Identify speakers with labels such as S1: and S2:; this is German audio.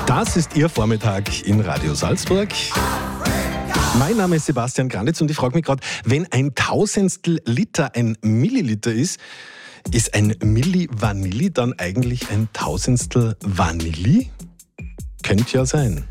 S1: Das ist Ihr Vormittag in Radio Salzburg. Mein Name ist Sebastian Granditz und ich frage mich gerade, wenn ein Tausendstel Liter ein Milliliter ist ein Milli Vanilli dann eigentlich ein Tausendstel Vanilli? Könnte ja sein.